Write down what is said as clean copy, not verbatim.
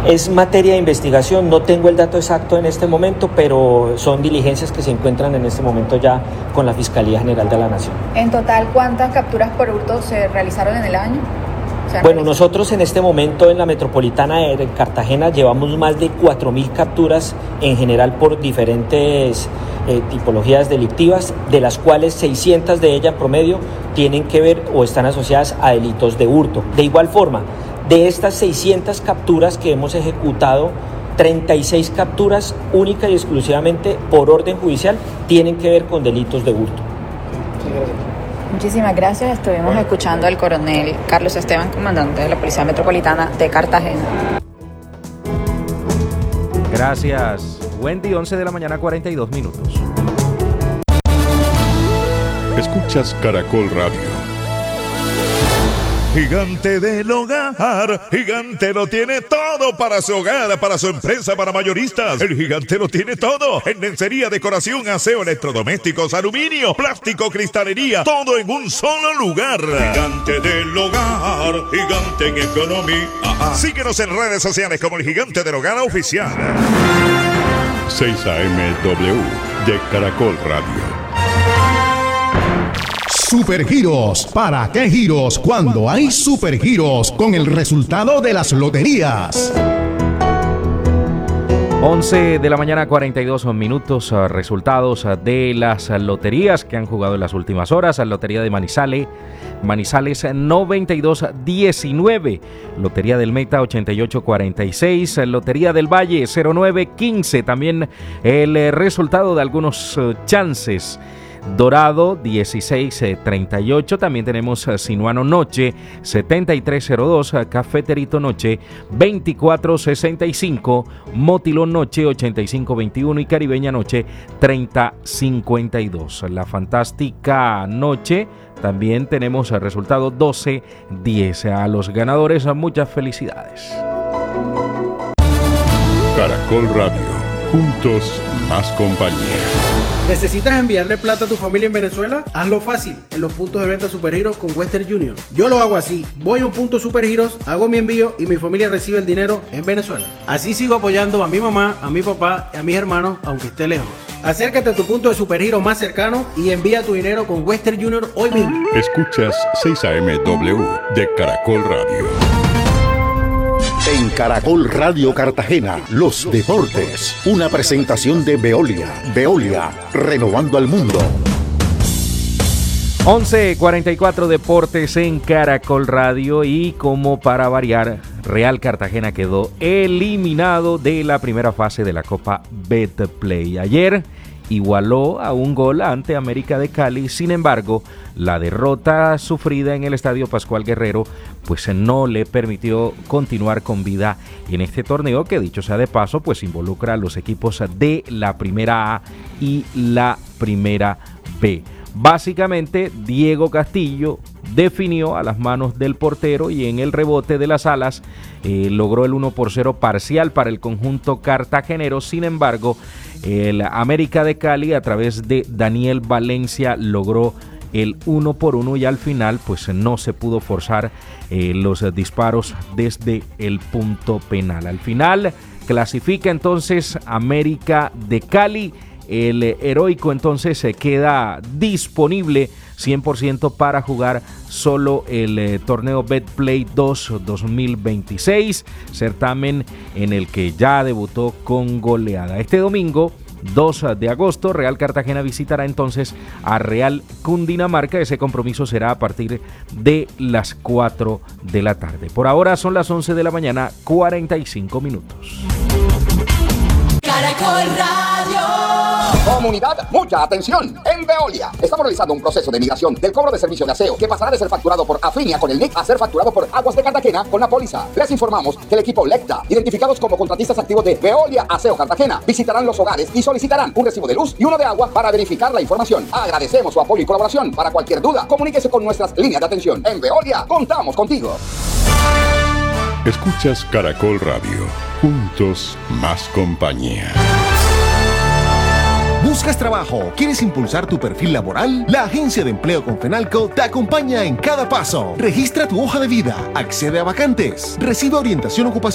Es materia de investigación, no tengo el dato exacto en este momento, pero son diligencias que se encuentran en este momento ya con la Fiscalía General de la Nación. En total, ¿cuántas capturas por hurto se realizaron en el año? Bueno, nosotros en este momento en la Metropolitana de Cartagena llevamos más de 4.000 capturas en general por diferentes tipologías delictivas, de las cuales 600 de ellas en promedio tienen que ver o están asociadas a delitos de hurto. De igual forma, de estas 600 capturas que hemos ejecutado, 36 capturas única y exclusivamente por orden judicial tienen que ver con delitos de hurto. Muchísimas gracias. Estuvimos escuchando al coronel Carlos Esteban, comandante de la Policía Metropolitana de Cartagena. Gracias, Wendy. 11 de la mañana, 42 minutos. Escuchas Caracol Radio. Gigante del Hogar. Gigante lo tiene todo para su hogar, para su empresa, para mayoristas. El Gigante lo tiene todo. En lencería, decoración, aseo, electrodomésticos, aluminio, plástico, cristalería. Todo en un solo lugar. Gigante del Hogar. Gigante en economía. Síguenos en redes sociales como el Gigante del Hogar Oficial. 6AMW de Caracol Radio. Supergiros. ¿Para qué giros cuando hay supergiros con el resultado de las loterías? 11 de la mañana, 42 minutos. Resultados de las loterías que han jugado en las últimas horas. Lotería de Manizales 92-19. Lotería del Meta 88-46. Lotería del Valle 09-15. También el resultado de algunos chances. Dorado 1638, también tenemos Sinuano Noche 7302, Cafeterito Noche 2465, Motilón Noche 8521 y Caribeña Noche 3052. La Fantástica Noche también tenemos el resultado 1210. A los ganadores muchas felicidades. Caracol Radio, juntos más compañía. ¿Necesitas enviarle plata a tu familia en Venezuela? Hazlo fácil en los puntos de venta Supergiros con Western Union. Yo lo hago así. Voy a un punto Supergiros, hago mi envío y mi familia recibe el dinero en Venezuela. Así sigo apoyando a mi mamá, a mi papá y a mis hermanos, aunque esté lejos. Acércate a tu punto de Supergiros más cercano y envía tu dinero con Western Union hoy mismo. Escuchas 6AMW de Caracol Radio. En Caracol Radio Cartagena, los deportes. Una presentación de Veolia. Veolia, renovando al mundo. 11:44 Deportes en Caracol Radio. Y como para variar, Real Cartagena quedó eliminado de la primera fase de la Copa Betplay. Ayer igualó a un gol ante América de Cali. Sin embargo, la derrota sufrida en el Estadio Pascual Guerrero pues no le permitió continuar con vida en este torneo, que dicho sea de paso pues involucra a los equipos de la Primera A y la Primera B. Básicamente, Diego Castillo definió a las manos del portero y en el rebote de las alas logró el 1-0 parcial para el conjunto cartagenero. Sin embargo, el América de Cali a través de Daniel Valencia logró el 1-1 y al final pues no se pudo forzar los disparos desde el punto penal. Al final clasifica entonces América de Cali. El heroico entonces se queda disponible 100% para jugar solo el torneo Betplay 2 2026, certamen en el que ya debutó con goleada. Este domingo 2 de agosto, Real Cartagena visitará entonces a Real Cundinamarca. Ese compromiso será a partir de las 4 de la tarde. Por ahora son las 11 de la mañana, 45 minutos. Caracol Radio. Comunidad, mucha atención. En Veolia estamos realizando un proceso de migración del cobro de servicio de aseo que pasará de ser facturado por Afrinia con el NIC a ser facturado por Aguas de Cartagena con la póliza. Les informamos que el equipo Lecta, identificados como contratistas activos de Veolia Aseo Cartagena, visitarán los hogares y solicitarán un recibo de luz y uno de agua para verificar la información. Agradecemos su apoyo y colaboración. Para cualquier duda, comuníquese con nuestras líneas de atención. En Veolia, contamos contigo. Escuchas Caracol Radio, juntos más compañía. ¿Buscas trabajo? ¿Quieres impulsar tu perfil laboral? La Agencia de Empleo Confenalco te acompaña en cada paso. Registra tu hoja de vida, accede a vacantes, recibe orientación ocupacional